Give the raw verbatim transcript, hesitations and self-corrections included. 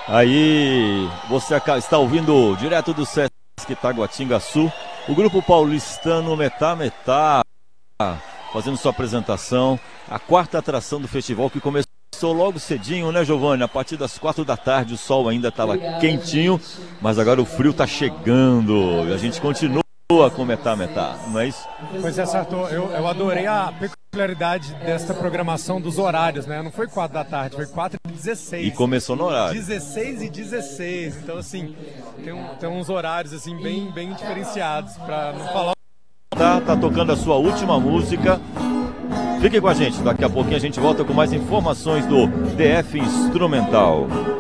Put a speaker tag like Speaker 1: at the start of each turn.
Speaker 1: Aí, você está ouvindo direto do Sesc Taguatingaçu, o grupo paulistano Metá Metá, fazendo sua apresentação, a quarta atração do festival que começou logo cedinho, né, Giovanni? A partir das quatro da tarde o sol ainda estava quentinho, mas agora o frio está chegando e a gente continua com Metá Metá, não é isso?
Speaker 2: Pois é, Sartor, eu, eu adorei a peculiaridade desta programação dos horários, né? Não foi quatro da tarde, foi quatro e dezesseis.
Speaker 1: E começou no horário.
Speaker 2: dezesseis e dezesseis, então assim, tem, um, tem uns horários assim bem, bem diferenciados, para não falar.
Speaker 1: Tá, tá tocando a sua última música. Fique com a gente, daqui a pouquinho a gente volta com mais informações do D F Instrumental.